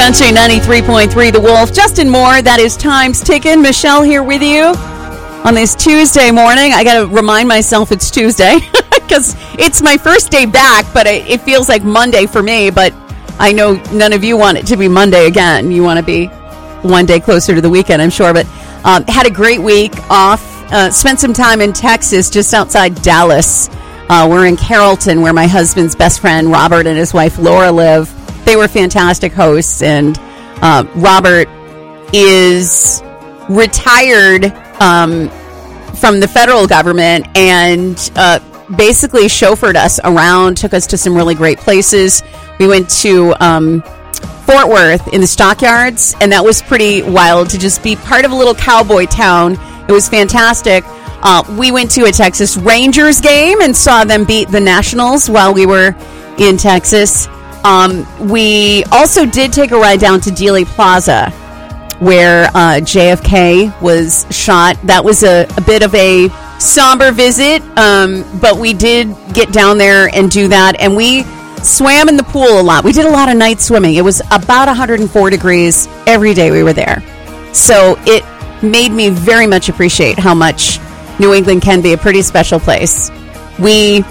Country 93.3 The Wolf. Justin Moore, that is Time's Ticking. Michelle here with you on this Tuesday morning. I got to remind myself it's Tuesday because it's my first day back, but it feels like Monday for me. But I know none of you want it to be Monday again. You want to be one day closer to the weekend, I'm sure. But had a great week off. Spent some time in Texas, just outside Dallas. We're in Carrollton, where my husband's best friend, Robert, and his wife, Laura, live. They were fantastic hosts, and Robert is retired from the federal government and basically chauffeured us around, took us to some really great places. We went to Fort Worth in the Stockyards, and that was pretty wild to just be part of a little cowboy town. It was fantastic. We went to a Texas Rangers game and saw them beat the Nationals while we were in Texas. We also did take a ride down to Dealey Plaza, where JFK was shot. That was a bit of a somber visit, but we did get down there and do that, and we swam in the pool a lot. We did a lot of night swimming. It was about 104 degrees every day we were there. So it made me very much appreciate how much New England can be a pretty special place. We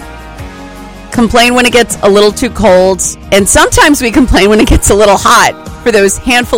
complain when it gets a little too cold, and sometimes we complain when it gets a little hot for those handful